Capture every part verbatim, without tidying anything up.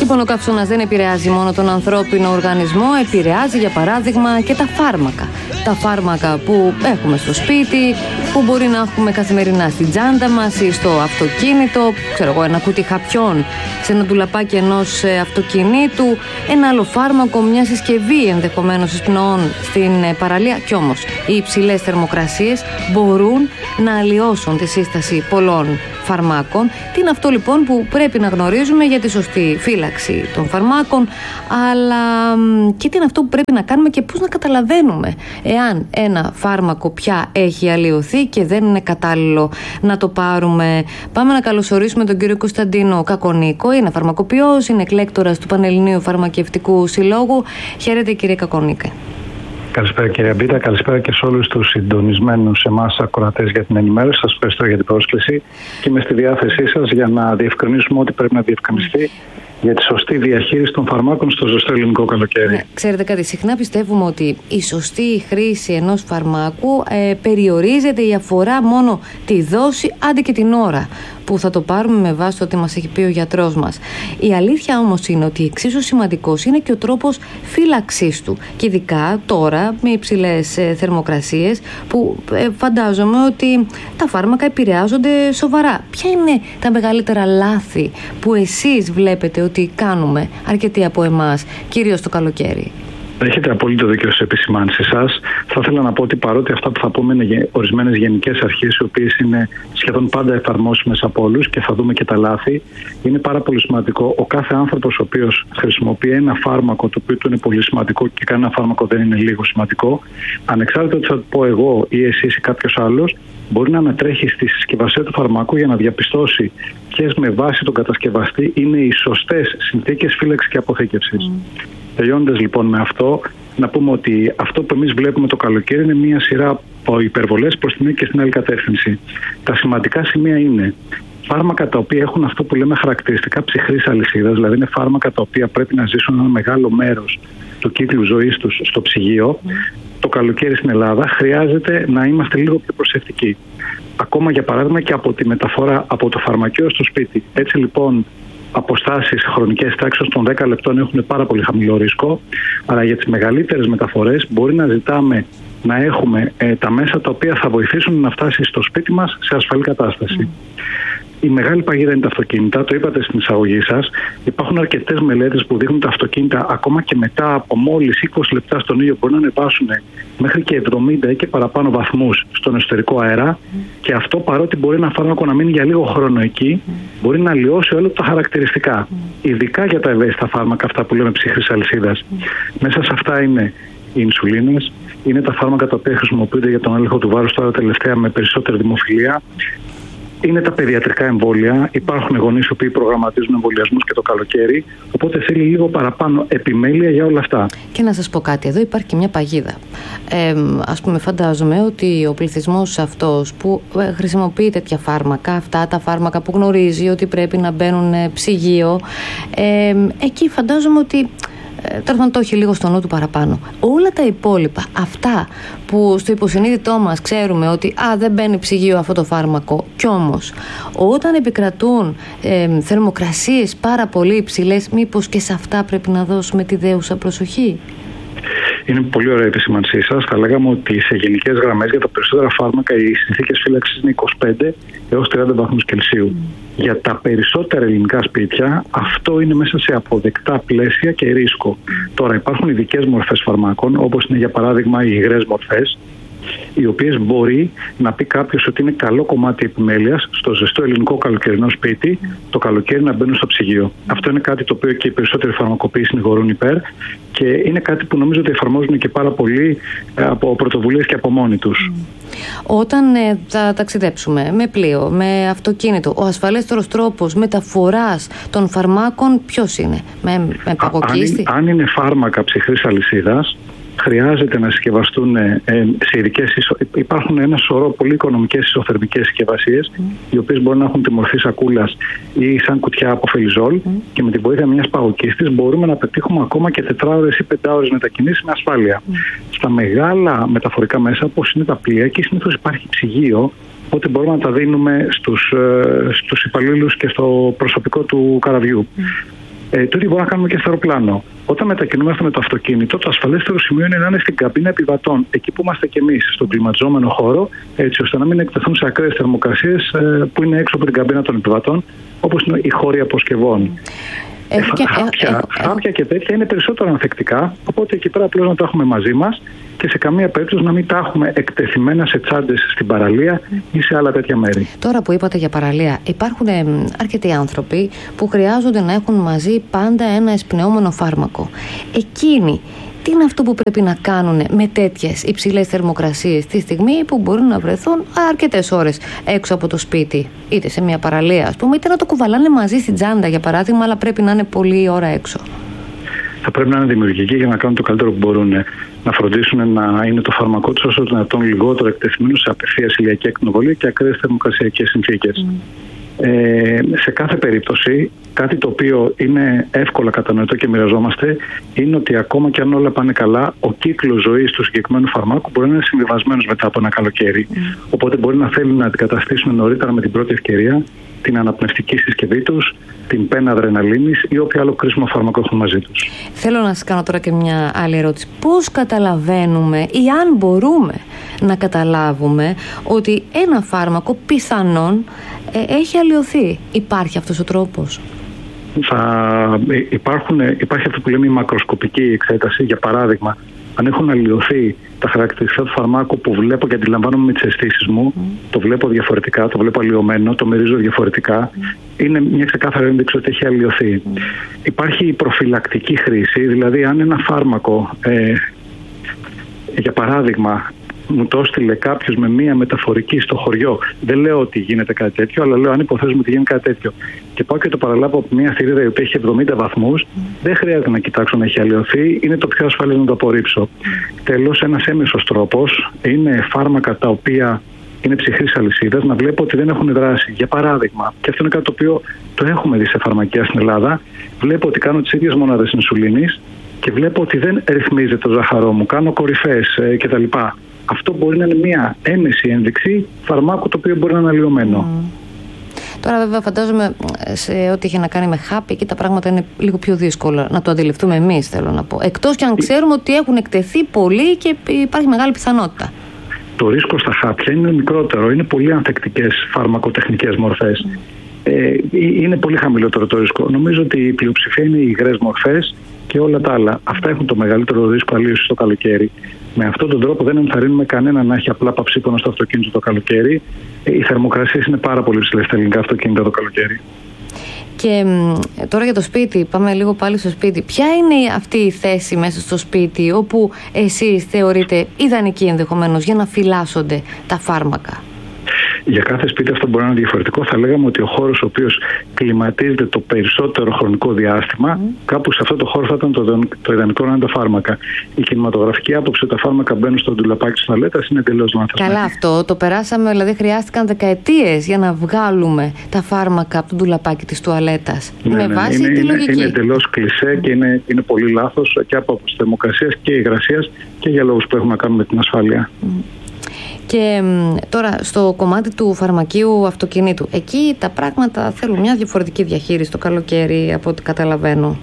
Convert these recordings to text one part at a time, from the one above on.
Λοιπόν, ο καύσωνας δεν επηρεάζει μόνο τον ανθρώπινο οργανισμό, επηρεάζει για παράδειγμα και τα φάρμακα. Τα φάρμακα που έχουμε στο σπίτι, που μπορεί να έχουμε καθημερινά στην τσάντα μας ή στο αυτοκίνητο, ξέρω εγώ, ένα κουτί χαπιών σε ένα ντουλαπάκι ενός αυτοκινήτου, ένα άλλο φάρμακο, μια συσκευή ενδεχομένως εισπνοών στην παραλία. Κι όμως οι υψηλές θερμοκρασίες μπορούν να αλλοιώσουν τη σύσταση πολλών φαρμάκων. Τι είναι αυτό λοιπόν που πρέπει να γνωρίζουμε για τη σωστή φύλαξη των φαρμάκων, αλλά και τι είναι αυτό που πρέπει να κάνουμε και πώς να καταλαβαίνουμε εάν ένα φάρμακο πια έχει αλλοιωθεί και δεν είναι κατάλληλο να το πάρουμε. Πάμε να καλωσορίσουμε τον κύριο Κωνσταντίνο Κακονίκο. Είναι φαρμακοποιός, είναι εκλέκτορας του Πανελληνίου Φαρμακευτικού Συλλόγου. Χαίρετε κύριε Κακονίκε. Καλησπέρα κυρία Μπίτα, καλησπέρα και σε όλους τους συντονισμένους εμάς ακροατές για την ενημέρωση. Σας ευχαριστώ για την πρόσκληση και είμαι στη διάθεσή σας για να διευκρινίσουμε ό,τι πρέπει να διευκρινιστεί για τη σωστή διαχείριση των φαρμάκων στο ζεστό ελληνικό καλοκαίρι. Ναι, ξέρετε κάτι, συχνά πιστεύουμε ότι η σωστή χρήση ενός φαρμάκου ε, περιορίζεται ή αφορά μόνο τη δόση, άντε και την ώρα που θα το πάρουμε με βάση το ότι μας έχει πει ο γιατρός μας. Η αλήθεια όμως είναι ότι εξίσου σημαντικός είναι και ο τρόπος φύλαξής του. Και ειδικά τώρα με υψηλές ε, θερμοκρασίες που ε, φαντάζομαι ότι τα φάρμακα επηρεάζονται σοβαρά. Ποια είναι τα μεγαλύτερα λάθη που εσείς βλέπετε ότι κάνουμε αρκετοί από εμάς, κυρίως το καλοκαίρι? Έχετε απόλυτο δίκιο στις επισημάνσεις σας. Θα ήθελα να πω ότι παρότι αυτά που θα πούμε είναι ορισμένες γενικές αρχές, οι οποίες είναι σχεδόν πάντα εφαρμόσιμες από όλους και θα δούμε και τα λάθη, είναι πάρα πολύ σημαντικό ο κάθε άνθρωπος ο οποίος χρησιμοποιεί ένα φάρμακο το οποίο του είναι πολύ σημαντικό και κανένα φάρμακο δεν είναι λίγο σημαντικό, ανεξάρτητα ότι θα το πω εγώ ή εσείς ή κάποιος άλλος, μπορεί να ανατρέχει στη συσκευασία του φαρμάκου για να διαπιστώσει ποιες με βάση τον κατασκευαστή είναι οι σωστές συνθήκες φύλαξης και αποθήκευσης. Mm. Τελειώνοντας λοιπόν με αυτό, να πούμε ότι αυτό που εμείς βλέπουμε το καλοκαίρι είναι μια σειρά από υπερβολές προς την μία και στην άλλη κατεύθυνση. Τα σημαντικά σημεία είναι φάρμακα τα οποία έχουν αυτό που λέμε χαρακτηριστικά ψυχρής αλυσίδας, δηλαδή είναι φάρμακα τα οποία πρέπει να ζήσουν ένα μεγάλο μέρος του κύκλου ζωής τους στο ψυγείο. Mm. Το καλοκαίρι στην Ελλάδα χρειάζεται να είμαστε λίγο πιο προσεκτικοί. Ακόμα για παράδειγμα και από τη μεταφορά από το φαρμακείο στο σπίτι. Έτσι λοιπόν, αποστάσεις χρονικές τάξεις των δέκα λεπτών έχουν πάρα πολύ χαμηλό ρίσκο, αλλά για τις μεγαλύτερες μεταφορές μπορεί να ζητάμε να έχουμε ε, τα μέσα τα οποία θα βοηθήσουν να φτάσει στο σπίτι μας σε ασφαλή κατάσταση. Mm. Η μεγάλη παγίδα είναι τα αυτοκίνητα, το είπατε στην εισαγωγή σας. Υπάρχουν αρκετές μελέτες που δείχνουν τα αυτοκίνητα ακόμα και μετά από μόλις είκοσι λεπτά στον ήλιο μπορεί να ανεβάσουν μέχρι και εβδομήντα ή και παραπάνω βαθμούς στον εσωτερικό αέρα. Mm. Και αυτό, παρότι μπορεί ένα φάρμακο να μείνει για λίγο χρόνο εκεί, mm. μπορεί να αλλοιώσει όλα τα χαρακτηριστικά. Mm. Ειδικά για τα ευαίσθητα φάρμακα, αυτά που λέμε ψυχρής αλυσίδας. Mm. Μέσα σε αυτά είναι οι ινσουλίνες, είναι τα φάρμακα τα οποία χρησιμοποιούνται για τον έλεγχο του βάρους τώρα τελευταία με περισσότερη δημοφιλία. Είναι τα παιδιατρικά εμβόλια. Υπάρχουν γονείς οι οποίοι προγραμματίζουν εμβολιασμούς και το καλοκαίρι. Οπότε θέλει λίγο παραπάνω επιμέλεια για όλα αυτά. Και να σας πω κάτι, εδώ υπάρχει και μια παγίδα. Ε, ας πούμε, φαντάζομαι ότι ο πληθυσμός αυτός που χρησιμοποιεί τέτοια φάρμακα, αυτά τα φάρμακα που γνωρίζει ότι πρέπει να μπαίνουν ψυγείο, ε, εκεί φαντάζομαι ότι τώρα θα το έχει λίγο στο νου του παραπάνω. Όλα τα υπόλοιπα, αυτά που στο υποσυνείδητό μας ξέρουμε ότι α, δεν μπαίνει ψυγείο αυτό το φάρμακο, κι όμως όταν επικρατούν ε, θερμοκρασίες πάρα πολύ υψηλές, μήπως και σε αυτά πρέπει να δώσουμε τη δέουσα προσοχή? Είναι πολύ ωραία η επισήμανσή σας. Θα λέγαμε ότι σε γενικές γραμμές για τα περισσότερα φάρμακα οι συνθήκες φύλαξης είναι είκοσι πέντε έως τριάντα βαθμούς Κελσίου. Mm. Για τα περισσότερα ελληνικά σπίτια αυτό είναι μέσα σε αποδεκτά πλαίσια και ρίσκο. Mm. Τώρα υπάρχουν ειδικές μορφές φαρμάκων, όπως είναι για παράδειγμα οι υγρές μορφές, οι οποίες μπορεί να πει κάποιος ότι είναι καλό κομμάτι επιμέλειας στο ζεστό ελληνικό καλοκαιρινό σπίτι το καλοκαίρι να μπαίνουν στο ψυγείο. Mm. Αυτό είναι κάτι το οποίο και οι περισσότεροι φαρμακοποιοί συνηγορούν υπέρ και είναι κάτι που νομίζω ότι εφαρμόζουν και πάρα πολύ από πρωτοβουλίες και από μόνοι τους. Mm. Όταν ε, θα ταξιδέψουμε με πλοίο, με αυτοκίνητο, ο ασφαλέστερος τρόπος μεταφοράς των φαρμάκων ποιος είναι? Με, με παγωκίστη? Αν, αν είναι φάρμακα ψυχρής αλυσίδας, χρειάζεται να συσκευαστούν ε, σε ειδικές. Υπάρχουν ένα σωρό πολύ οικονομικές ισοθερμικές συσκευασίες, mm. οι οποίες μπορούν να έχουν τη μορφή σακούλας ή σαν κουτιά από φελιζόλ, mm. και με την βοήθεια μιας παγωκίστης μπορούμε να πετύχουμε ακόμα και τετράωρες ή πεντάωρες μετακινήσεις με ασφάλεια. Mm. Στα μεγάλα μεταφορικά μέσα, όπως είναι τα πλοία, εκεί συνήθως υπάρχει ψυγείο, οπότε μπορούμε να τα δίνουμε στους, στους υπαλλήλους και στο προσωπικό του καραβιού. Mm. Ε, το ίδιο μπορούμε να κάνουμε και στο αεροπλάνο. Όταν μετακινούμαστε με το αυτοκίνητο, το ασφαλέστερο σημείο είναι να είναι στην καμπίνα επιβατών, εκεί που είμαστε κι εμείς, στον κλιματιζόμενο χώρο, έτσι ώστε να μην εκτεθούν σε ακραίες θερμοκρασίες ε, που είναι έξω από την καμπίνα των επιβατών, όπως είναι οι χώροι αποσκευών. Ε, χάπια, χάπια και τέτοια είναι περισσότερο ανθεκτικά, οπότε εκεί πέρα απλώς να τα έχουμε μαζί μας και σε καμία περίπτωση να μην τα έχουμε εκτεθειμένα σε τσάντες στην παραλία ή σε άλλα τέτοια μέρη. Τώρα που είπατε για παραλία, υπάρχουν αρκετοί άνθρωποι που χρειάζονται να έχουν μαζί πάντα ένα εισπνεώμενο φάρμακο. Εκείνοι, τι είναι αυτό που πρέπει να κάνουν με τέτοιες υψηλές θερμοκρασίες τη στιγμή που μπορούν να βρεθούν αρκετές ώρες έξω από το σπίτι, είτε σε μια παραλία, ας πούμε, είτε να το κουβαλάνε μαζί στην τσάντα, για παράδειγμα, αλλά πρέπει να είναι πολλή ώρα έξω. Θα πρέπει να είναι δημιουργικοί για να κάνουν το καλύτερο που μπορούν. Να φροντίσουν να είναι το φάρμακό τους όσο δυνατόν λιγότερο εκτεθειμένο σε απευθείας ηλιακή ακτινοβολία και ακραίες θερμοκρασιακές συνθήκες. Mm. Ε, σε κάθε περίπτωση, κάτι το οποίο είναι εύκολα κατανοητό και μοιραζόμαστε, είναι ότι ακόμα και αν όλα πάνε καλά, ο κύκλος ζωής του συγκεκριμένου φαρμάκου μπορεί να είναι συμβιβασμένος μετά από ένα καλοκαίρι. Mm. Οπότε μπορεί να θέλουν να αντικαταστήσουν νωρίτερα με την πρώτη ευκαιρία την αναπνευστική συσκευή τους, την πένα αδρεναλίνης ή όποιο άλλο κρίσιμο φάρμακο έχουν μαζί τους. Θέλω να σας κάνω τώρα και μια άλλη ερώτηση. Πώς καταλαβαίνουμε ή αν μπορούμε να καταλάβουμε ότι ένα φάρμακο πιθανόν ε, έχει αλλοιωθεί? Υπάρχει αυτός ο τρόπος? Θα υπάρχουν, υπάρχει αυτό που λέμε η μακροσκοπική εξέταση. Για παράδειγμα, αν έχουν αλλοιωθεί τα χαρακτηριστικά του φαρμάκου που βλέπω και αντιλαμβάνομαι με τις αισθήσεις μου, mm. το βλέπω διαφορετικά, το βλέπω αλλοιωμένο, το μυρίζω διαφορετικά, mm. είναι μια ξεκάθαρη ένδειξη ότι έχει αλλοιωθεί. Mm. Υπάρχει η προφυλακτική χρήση, δηλαδή αν ένα φάρμακο, ε, για παράδειγμα, μου το έστειλε κάποιος με μία μεταφορική στο χωριό. Δεν λέω ότι γίνεται κάτι τέτοιο, αλλά λέω αν υποθέσουμε ότι γίνει κάτι τέτοιο. Και πάω και το παραλάβω από μία θηρίδα η οποία έχει εβδομήντα βαθμούς, mm. δεν χρειάζεται να κοιτάξω να έχει αλλοιωθεί, είναι το πιο ασφαλές να το απορρίψω. Mm. Τέλος, ένας έμεσος τρόπος είναι φάρμακα τα οποία είναι ψυχρής αλυσίδας, να βλέπω ότι δεν έχουν δράσει. Για παράδειγμα, και αυτό είναι κάτι το οποίο το έχουμε δει σε φαρμακεία στην Ελλάδα, βλέπω ότι κάνω τις ίδιες μονάδες ινσουλίνης και βλέπω ότι δεν ρυθμίζεται το ζάχαρό μου, κάνω κορυφές ε, κτλ. Αυτό μπορεί να είναι μια έμεση ένδειξη φαρμάκου το οποίο μπορεί να είναι αλλοιωμένο. Mm. Τώρα βέβαια φαντάζομαι σε ό,τι έχει να κάνει με χάπι, εκεί τα πράγματα είναι λίγο πιο δύσκολα να το αντιληφθούμε εμείς, θέλω να πω. Εκτός και αν ξέρουμε ότι έχουν εκτεθεί πολύ και υπάρχει μεγάλη πιθανότητα. Το ρίσκο στα χάπια είναι μικρότερο, είναι πολύ ανθεκτικές φαρμακοτεχνικές μορφές. Mm. Ε, είναι πολύ χαμηλότερο το ρίσκο. Νομίζω ότι η πλειοψηφία είναι οι υγρές μορφές και όλα τα άλλα. Αυτά έχουν το μεγαλύτερο ρίσκο αλλίωσης το καλοκαίρι. Με αυτόν τον τρόπο δεν ενθαρρύνουμε κανένα να έχει απλά παυσίπονο στο αυτοκίνητο το καλοκαίρι. Οι θερμοκρασίες είναι πάρα πολύ ψηλές στα ελληνικά αυτοκίνητα το καλοκαίρι. Και τώρα για το σπίτι, πάμε λίγο πάλι στο σπίτι. Ποια είναι αυτή η θέση μέσα στο σπίτι όπου εσείς θεωρείτε ιδανική ενδεχομένως για να φυλάσσονται τα φάρμακα? Για κάθε σπίτι αυτό μπορεί να είναι διαφορετικό. Θα λέγαμε ότι ο χώρος ο οποίος κλιματίζεται το περισσότερο χρονικό διάστημα, mm. κάπου σε αυτό το χώρο θα ήταν το, το ιδανικό να είναι τα φάρμακα. Η κινηματογραφική άποψη ότι τα φάρμακα μπαίνουν στο ντουλαπάκι της τουαλέτας είναι εντελώς λάθος. Καλά, αυτό το περάσαμε, δηλαδή χρειάστηκαν δεκαετίες για να βγάλουμε τα φάρμακα από το ντουλαπάκι της τουαλέτας. Ναι, με ναι, βάση είναι, τη είναι, λογική. Είναι εντελώς κλισέ mm. και είναι, είναι πολύ λάθος και από άποψη θερμοκρασίας και υγρασίας και για λόγους που έχουν να κάνουν με την ασφάλεια. Mm. Και τώρα στο κομμάτι του φαρμακείου αυτοκινήτου, εκεί τα πράγματα θέλουν μια διαφορετική διαχείριση το καλοκαίρι από ό,τι καταλαβαίνω.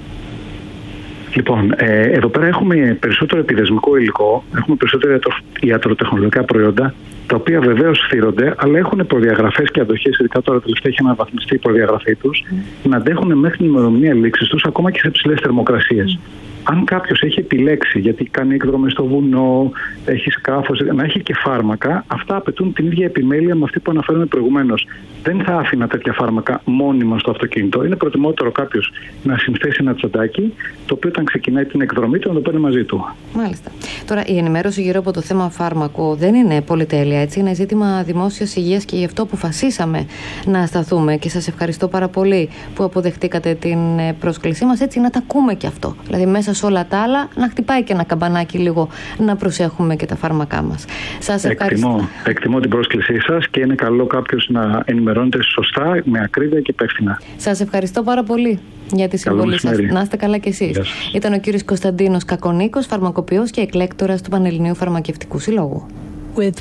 Λοιπόν, ε, εδώ πέρα έχουμε περισσότερο επιδεσμικό υλικό, έχουμε περισσότερα ιατροτεχνολογικά προϊόντα, τα οποία βεβαίως θύρονται, αλλά έχουν προδιαγραφές και αντοχές, ειδικά τώρα τελευταία έχει αναβαθμιστεί η προδιαγραφή τους, mm. να αντέχουν μέχρι την ημερομηνία λήξης τους, ακόμα και σε ψηλές θερμοκρασίες. Mm. Αν κάποιος έχει επιλέξει, γιατί κάνει εκδρομές στο βουνό, έχει σκάφος, να έχει και φάρμακα, αυτά απαιτούν την ίδια επιμέλεια με αυτή που αναφέραμε προηγουμένως. Δεν θα άφηνα τέτοια φάρμακα μόνιμα στο αυτοκίνητο. Είναι προτιμότερο κάποιος να συνθέσει ένα τσαντάκι, το οποίο όταν ξεκινάει την εκδρομή του να το παίρνει μαζί του. Μάλιστα. Τώρα, η ενημέρωση γύρω από το θέμα φάρμακο δεν είναι πολυτέλεια, έτσι. Είναι ζήτημα δημόσιας υγείας και γι' αυτό αποφασίσαμε να σταθούμε. Και σας ευχαριστώ πάρα πολύ που αποδεχτήκατε την πρόσκλησή μας, έτσι να τα ακούμε και αυτό. Δηλαδή, μέσα σε όλα τα άλλα, να χτυπάει και ένα καμπανάκι λίγο, να προσέχουμε και τα φάρμακά μας. Σας ευχαριστώ. Εκτιμώ, εκτιμώ την πρόσκλησή σας και είναι καλό κάποιος να ενημερώνεται σωστά, με ακρίβεια και υπεύθυνα. Σας ευχαριστώ πάρα πολύ για τη συμβολή σας. Να είστε καλά κι εσείς. Ήταν ο κύριος Κωνσταντίνος Κακονίκος, φαρμακοποιός και εκλέκτορας του Πανελληνίου Φαρμακευτικού Συλλόγου. With